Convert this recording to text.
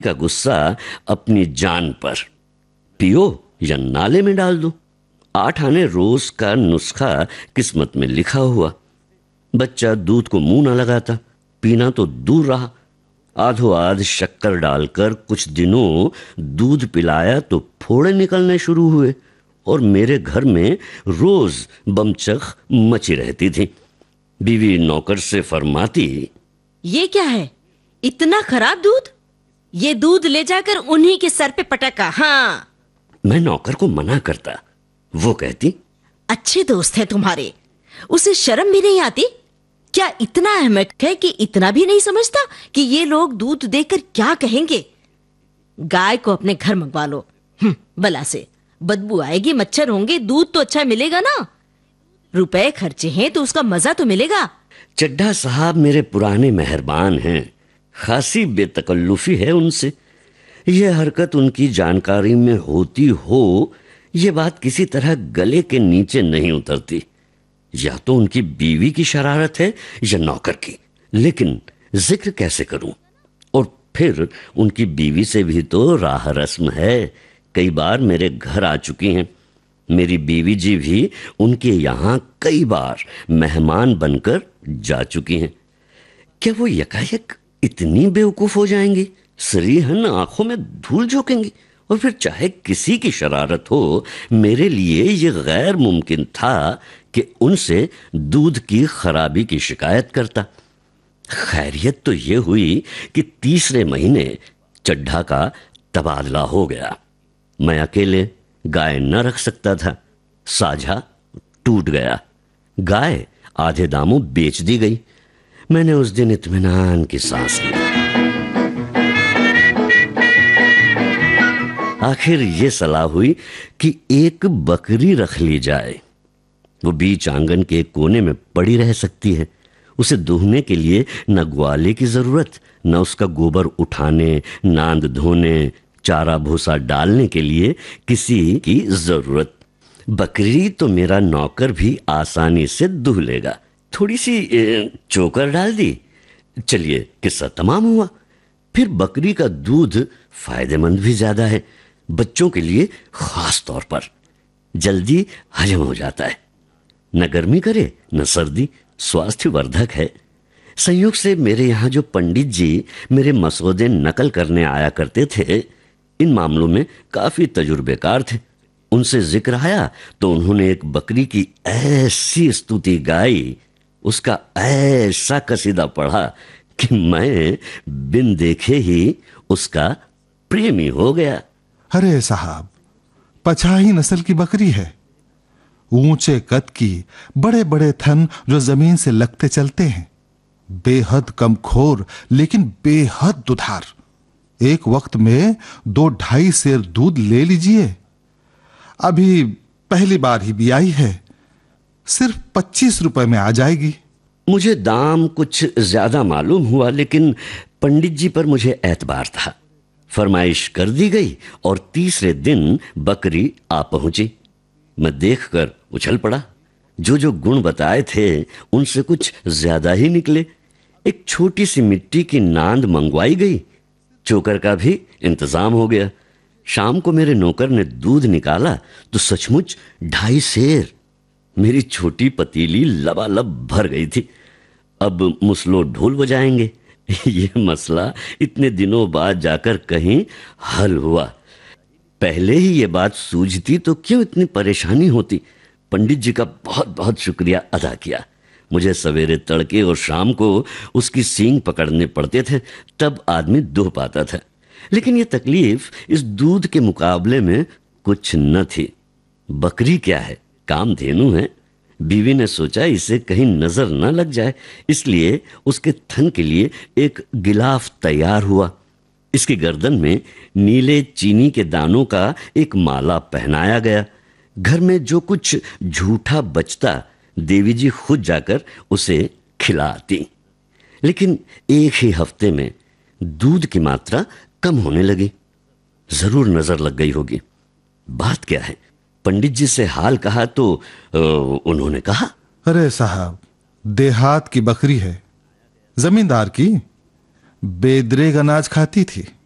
का गुस्सा अपनी जान पर। पियो या नाले में डाल दो, 8 आने रोज का नुस्खा किस्मत में लिखा हुआ। बच्चा दूध को मुंह न लगाता, पीना तो दूर रहा। आधो आध शक्कर डालकर कुछ दिनों दूध पिलाया तो फोड़े निकलने शुरू हुए और मेरे घर में रोज बमचख मची रहती थी। बीवी नौकर से फरमाती, ये क्या है, इतना खराब दूध? ये दूध ले जाकर उन्हीं के सर पे पटका। हाँ। मैं नौकर को मना करता, वो कहती, अच्छे दोस्त हैं तुम्हारे, उसे शर्म भी नहीं आती? क्या इतना अहमक है कि इतना भी नहीं समझता कि ये लोग दूध देकर क्या कहेंगे? गाय को अपने घर मंगवा लो। भला से बदबू आएगी, मच्छर होंगे, दूध तो अच्छा मिलेगा ना। रुपए खर्चे हैं तो उसका मजा तो मिलेगा। चड्ढा साहब मेरे पुराने मेहरबान हैं, खासी बेतकल्लुफी है उनसे। यह हरकत उनकी जानकारी में होती हो, यह बात किसी तरह गले के नीचे नहीं उतरती। या तो उनकी बीवी की शरारत है या नौकर की, लेकिन जिक्र कैसे करूं? और फिर उनकी बीवी से भी तो राह रस्म है, कई बार मेरे घर आ चुकी हैं। मेरी बीवी जी भी उनके यहाँ कई बार मेहमान बनकर जा चुकी हैं। क्या वो यकायक इतनी बेवकूफ हो जाएंगी, सरीहन आंखों में धूल झोंकेंगी? और फिर चाहे किसी की शरारत हो, मेरे लिए ये गैर मुमकिन था कि उनसे दूध की खराबी की शिकायत करता। खैरियत तो ये हुई कि तीसरे महीने चड्ढा का तबादला हो गया। मैं अकेले गाय न रख सकता था, साझा टूट गया। गाय आधे दामों बेच दी गई। मैंने उस दिन इत्मीनान की सांस ली। आखिर ये सलाह हुई कि एक बकरी रख ली जाए। वो बीच आंगन के कोने में पड़ी रह सकती है। उसे दूहने के लिए न ग्वाले की जरूरत, न उसका गोबर उठाने, नांद धोने, चारा भूसा डालने के लिए किसी की जरूरत। बकरी तो मेरा नौकर भी आसानी से दूह लेगा। थोड़ी सी चोकर डाल दी, चलिए किस्सा तमाम हुआ। फिर बकरी का दूध फायदेमंद भी ज्यादा है, बच्चों के लिए खास तौर पर। जल्दी हजम हो जाता है, न गर्मी करे न सर्दी, स्वास्थ्यवर्धक है। संयोग से मेरे यहाँ जो पंडित जी मेरे मसौदे नकल करने आया करते थे, इन मामलों में काफी तजुर्बेकार थे। उनसे जिक्र आया तो उन्होंने एक बकरी की ऐसी स्तुति गाई, उसका ऐसा कसीदा पढ़ा कि मैं बिन देखे ही उसका प्रेमी हो गया। अरे साहब, पछाही नस्ल की बकरी है, ऊंचे कद की, बड़े बड़े थन जो जमीन से लगते चलते हैं, बेहद कमखोर लेकिन बेहद दुधार। एक वक्त में 2-2.5 सेर दूध ले लीजिए। अभी पहली बार ही बियाई है, सिर्फ 25 रुपए में आ जाएगी। मुझे दाम कुछ ज्यादा मालूम हुआ, लेकिन पंडित जी पर मुझे एतबार था। फरमाइश कर दी गई और तीसरे दिन बकरी आ पहुंची। मैं देखकर उछल पड़ा। जो जो गुण बताए थे उनसे कुछ ज्यादा ही निकले। एक छोटी सी मिट्टी की नांद मंगवाई गई, चोकर का भी इंतजाम हो गया। शाम को मेरे नौकर ने दूध निकाला तो सचमुच 2.5 सेर। मेरी छोटी पतीली लबालब भर गई थी। अब मुसलो ढोल बजाएंगे, ये मसला इतने दिनों बाद जाकर कहीं हल हुआ। पहले ही ये बात सूझती तो क्यों इतनी परेशानी होती। पंडित जी का बहुत बहुत शुक्रिया अदा किया। मुझे सवेरे तड़के और शाम को उसकी सींग पकड़ने पड़ते थे, तब आदमी दूह पाता था। लेकिन ये तकलीफ इस दूध के मुकाबले में कुछ न थी। बकरी क्या है, कामधेनु है। बीवी ने सोचा इसे कहीं नजर न लग जाए, इसलिए उसके थन के लिए एक गिलाफ तैयार हुआ। इसकी गर्दन में नीले चीनी के दानों का एक माला पहनाया गया। घर में जो कुछ झूठा बचता, देवी जी खुद जाकर उसे खिलाती। लेकिन एक ही हफ्ते में दूध की मात्रा कम होने लगी। जरूर नजर लग गई होगी। बात क्या है? पंडित जी से हाल कहा तो उन्होंने कहा, अरे साहब, देहात की बकरी है, जमींदार की, बेदरेग अनाज खाती थी।